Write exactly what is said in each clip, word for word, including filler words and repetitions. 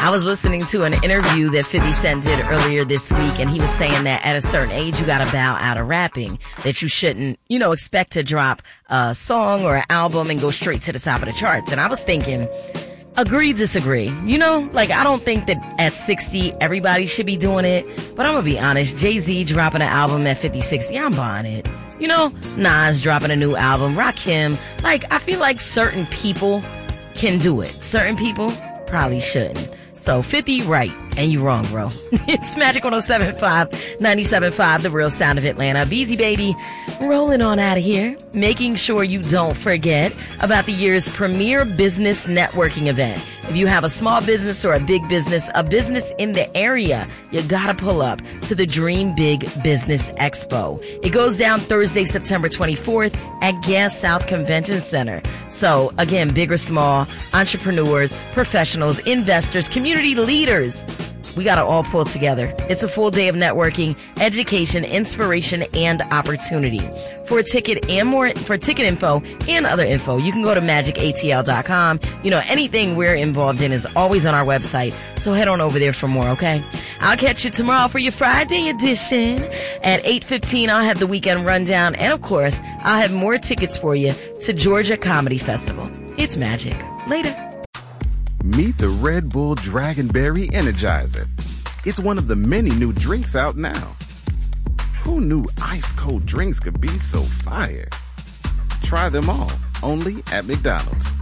I was listening to an interview that fifty Cent did earlier this week, and he was saying that at a certain age, you gotta bow out of rapping, that you shouldn't, you know, expect to drop a song or an album and go straight to the top of the charts. And I was thinking, agree, disagree. You know, like, I don't think that at sixty, everybody should be doing it, but I'm gonna be honest, Jay-Z dropping an album at fifty, sixty, I'm buying it. You know, Nas dropping a new album, Rakim. Like, I feel like certain people can do it. Certain people probably shouldn't. So fifty, right, and you wrong, bro. It's Magic one oh seven point five, ninety-seven point five, the real sound of Atlanta. Beezy baby, rolling on out of here, making sure you don't forget about the year's premier business networking event. If you have a small business or a big business, a business in the area, you gotta pull up to the Dream Big Business Expo. It goes down Thursday, September twenty-fourth at Gas South Convention Center. So again, big or small, entrepreneurs, professionals, investors, community leaders, we got to all pull together. It's a full day of networking, education, inspiration, and opportunity. For a ticket and more, for ticket info and other info, you can go to magic a t l dot com. You know, anything we're involved in is always on our website. So head on over there for more, okay? I'll catch you tomorrow for your Friday edition. At eight fifteen, I'll have the weekend rundown. And of course, I'll have more tickets for you to Georgia Comedy Festival. It's magic. Later. Meet the Red Bull Dragonberry Energizer. It's one of the many new drinks out now. Who knew ice cold drinks could be so fire? Try them all, only at McDonald's.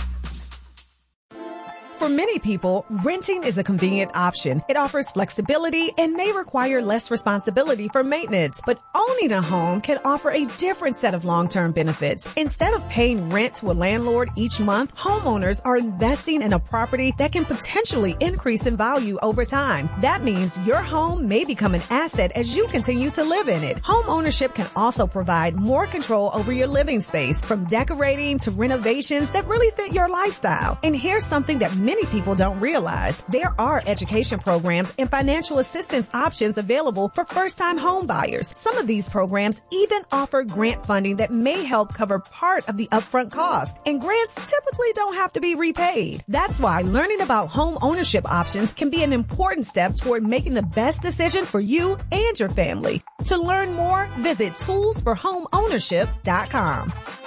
For many people, renting is a convenient option. It offers flexibility and may require less responsibility for maintenance. But owning a home can offer a different set of long-term benefits. Instead of paying rent to a landlord each month, homeowners are investing in a property that can potentially increase in value over time. That means your home may become an asset as you continue to live in it. Home ownership can also provide more control over your living space, from decorating to renovations that really fit your lifestyle. And here's something that many Many people don't realize. There are education programs and financial assistance options available for first-time home buyers. Some of these programs even offer grant funding that may help cover part of the upfront cost. And grants typically don't have to be repaid. That's why learning about home ownership options can be an important step toward making the best decision for you and your family. To learn more, visit tools for home ownership dot com.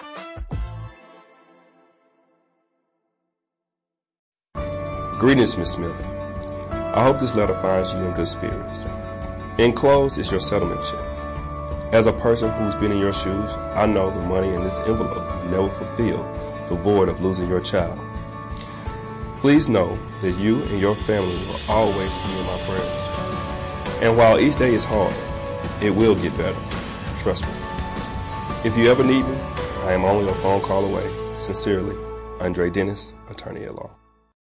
Greetings, Miz Smith. I hope this letter finds you in good spirits. Enclosed is your settlement check. As a person who's been in your shoes, I know the money in this envelope will never fulfill the void of losing your child. Please know that you and your family will always be in my prayers. And while each day is hard, it will get better. Trust me. If you ever need me, I am only a phone call away. Sincerely, Andre Dennis, attorney at law.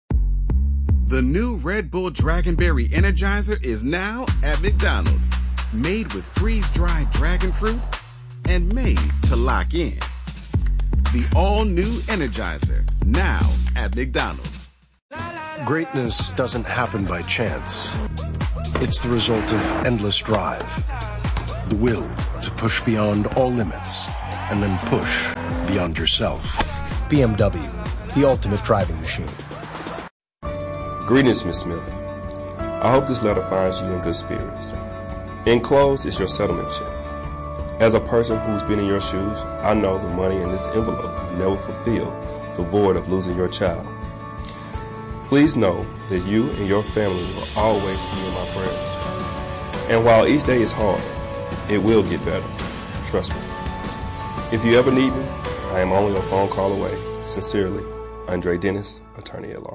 The new Red Bull Dragonberry Energizer is now at McDonald's. Made with freeze-dried dragon fruit and made to lock in. The all-new Energizer, now at McDonald's. Greatness doesn't happen by chance. It's the result of endless drive. The will to push beyond all limits and then push beyond yourself. B M W, the ultimate driving machine. Greetings, Miz Smith. I hope this letter finds you in good spirits. Enclosed is your settlement check. As a person who's been in your shoes, I know the money in this envelope will never fulfill the void of losing your child. Please know that you and your family will always be in my prayers. And while each day is hard, it will get better. Trust me. If you ever need me, I am only a phone call away. Sincerely, Andre Dennis, attorney at law.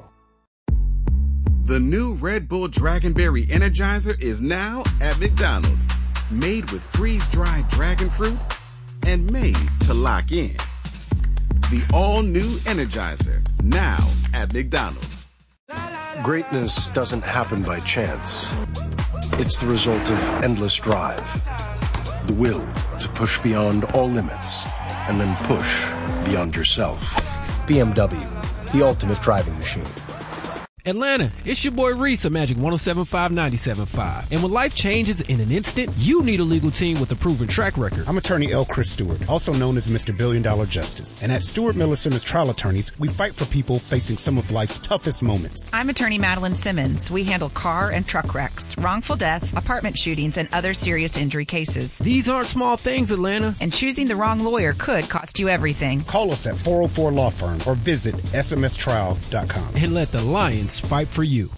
The new Red Bull Dragonberry Energizer is now at McDonald's. Made with freeze-dried dragon fruit and made to lock in. The all-new Energizer, now at McDonald's. Greatness doesn't happen by chance. It's the result of endless drive. The will to push beyond all limits and then push beyond yourself. B M W, the ultimate driving machine. Atlanta, it's your boy Reese of Magic one oh seven point five, ninety-seven point five. And when life changes in an instant, you need a legal team with a proven track record. I'm attorney L. Chris Stewart, also known as Mister Billion Dollar Justice. And at Stewart Miller Simmons Trial Attorneys, we fight for people facing some of life's toughest moments. I'm attorney Madeline Simmons. We handle car and truck wrecks, wrongful death, apartment shootings, and other serious injury cases. These aren't small things, Atlanta. And choosing the wrong lawyer could cost you everything. Call us at four oh four Law Firm or visit S M S trial dot com. And let the Lions fight for you.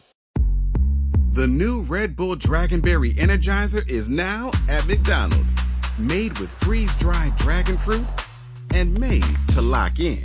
The new Red Bull Dragonberry Energizer is now at McDonald's. Made with freeze-dried dragon fruit and made to lock in.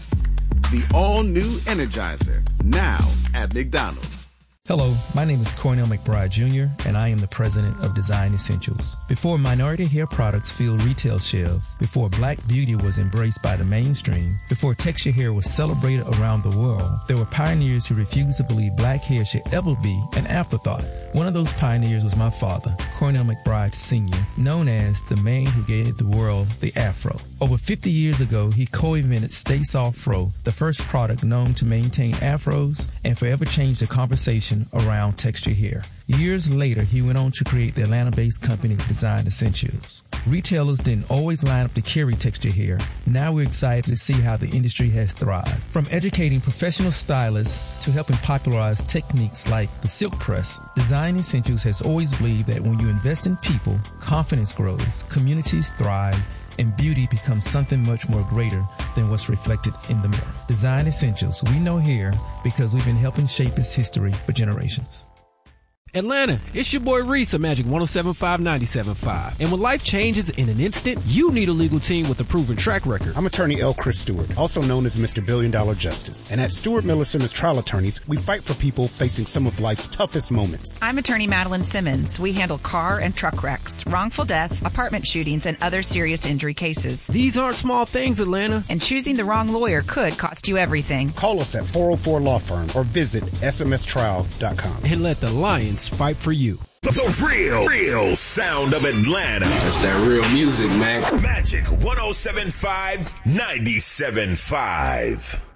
The all-new Energizer, now at McDonald's. Hello, my name is Cornell McBride Junior, and I am the president of Design Essentials. Before minority hair products filled retail shelves, before black beauty was embraced by the mainstream, before texture hair was celebrated around the world, there were pioneers who refused to believe black hair should ever be an afterthought. One of those pioneers was my father, Cornell McBride Senior, known as the man who gave the world the afro. Over fifty years ago, he co-invented Stay Soft Fro, the first product known to maintain afros and forever change the conversation around texture hair. Years later, he went on to create the Atlanta-based company Design Essentials. Retailers didn't always line up to carry texture hair. Now we're excited to see how the industry has thrived. From educating professional stylists to helping popularize techniques like the silk press, Design Essentials has always believed that when you invest in people, confidence grows, communities thrive, and beauty becomes something much more greater than what's reflected in the mirror. Design Essentials, we know hair because we've been helping shape its history for generations. Atlanta, it's your boy Reese of Magic one oh seven point five, ninety-seven point five. And when life changes in an instant, you need a legal team with a proven track record. I'm attorney L. Chris Stewart, also known as Mister Billion Dollar Justice. And at Stewart Miller Simmons Trial Attorneys, we fight for people facing some of life's toughest moments. I'm attorney Madeline Simmons. We handle car and truck wrecks, wrongful death, apartment shootings, and other serious injury cases. These aren't small things, Atlanta. And choosing the wrong lawyer could cost you everything. Call us at four oh four Law Firm or visit S M S trial dot com. And let the Lions fight for you. The real, real sound of Atlanta. That's that real music, man. Magic one oh seven point five, ninety-seven point five.